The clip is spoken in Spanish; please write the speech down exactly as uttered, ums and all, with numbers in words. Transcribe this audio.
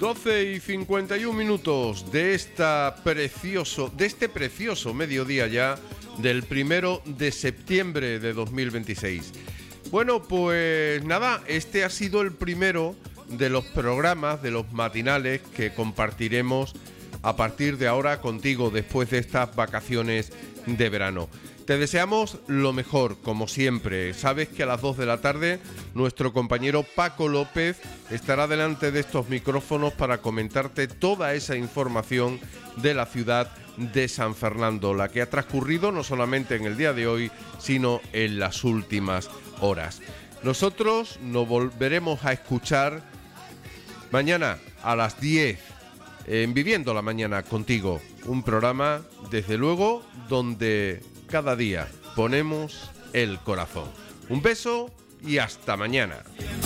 doce y cincuenta y un minutos de, esta precioso, de este precioso mediodía ya del primero de septiembre de dos mil veintiséis. Bueno, pues nada, este ha sido el primero de los programas, de los matinales que compartiremos a partir de ahora contigo después de estas vacaciones de verano. Te deseamos lo mejor, como siempre. Sabes que a las dos de la tarde nuestro compañero Paco López estará delante de estos micrófonos para comentarte toda esa información de la ciudad de San Fernando, la que ha transcurrido no solamente en el día de hoy, sino en las últimas horas. Nosotros nos volveremos a escuchar mañana a las diez en Viviendo la Mañana contigo, un programa, desde luego, donde cada día ponemos el corazón. Un beso y hasta mañana.